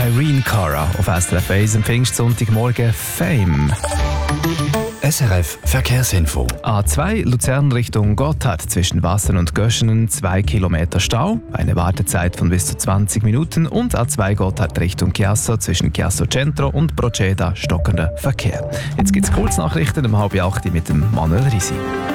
Irene Cara auf SRF 1 am Pfingstsonntagmorgen Fame. SRF Verkehrsinfo. A2 Luzern Richtung Gotthard zwischen Wassern und Göschenen 2 Kilometer Stau, eine Wartezeit von bis zu 20 Minuten und A2 Gotthard Richtung Chiasso zwischen Chiasso Centro und Proceda stockender Verkehr. Jetzt gibt es Kurznachrichten um 7:30 mit dem Manuel Risi.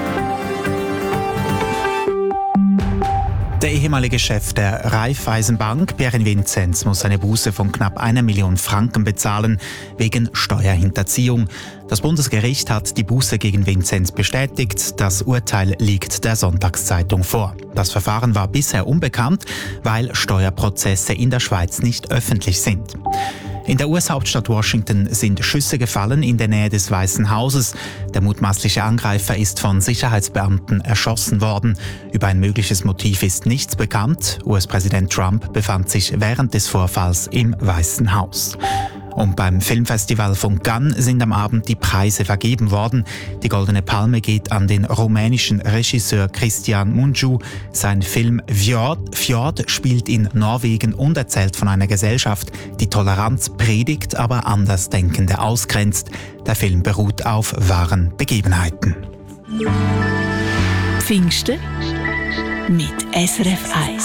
Der ehemalige Chef der Raiffeisenbank, Pierre Vinzenz, muss eine Buße von knapp 1 Million Franken bezahlen, wegen Steuerhinterziehung. Das Bundesgericht hat die Buße gegen Vinzenz bestätigt. Das Urteil liegt der Sonntagszeitung vor. Das Verfahren war bisher unbekannt, weil Steuerprozesse in der Schweiz nicht öffentlich sind. In der US-Hauptstadt Washington sind Schüsse gefallen in der Nähe des Weißen Hauses. Der mutmaßliche Angreifer ist von Sicherheitsbeamten erschossen worden. Über ein mögliches Motiv ist nichts bekannt. US-Präsident Trump befand sich während des Vorfalls im Weißen Haus. Und beim Filmfestival von Cannes sind am Abend die Preise vergeben worden. Die Goldene Palme geht an den rumänischen Regisseur Cristian Mungiu. Sein Film Fjord spielt in Norwegen und erzählt von einer Gesellschaft, die Toleranz predigt, aber Andersdenkende ausgrenzt. Der Film beruht auf wahren Begebenheiten. Pfingsten mit SRF 1.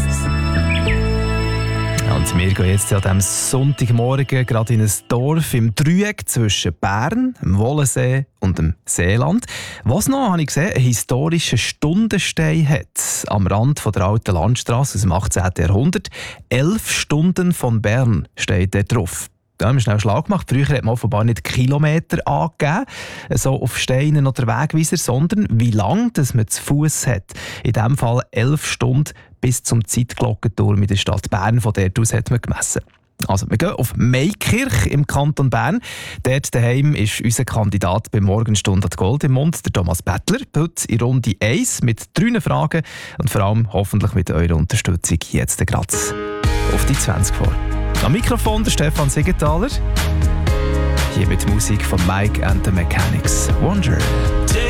Und wir gehen jetzt an diesem Sonntagmorgen gerade in ein Dorf im Dreieck zwischen Bern, dem Wollensee und dem Seeland, was noch, habe ich gesehen, einen historischen Stundenstein hat. Am Rand von der alten Landstrasse aus dem 18. Jahrhundert. 11 Stunden von Bern steht dort drauf. Da haben wir schnell Schlag gemacht. Früher hat man offenbar nicht Kilometer angegeben, so auf Steinen oder Wegweiser, sondern wie lange dass man zu Fuss hat. In diesem Fall 11 Stunden bis zum Zeitglockenturm in der Stadt Bern. Von dort aus hat man gemessen. Also, wir gehen auf Meikirch im Kanton Bern. Dort daheim ist unser Kandidat bei Morgenstunde hat Gold im Mund, der Thomas Bettler. Heute in Runde 1 mit 3 Fragen und vor allem hoffentlich mit eurer Unterstützung jetzt gerade auf die 20 vor. Am Mikrofon der Stefan Siegenthaler. Hier mit Musik von Mike and the Mechanics. Wonder.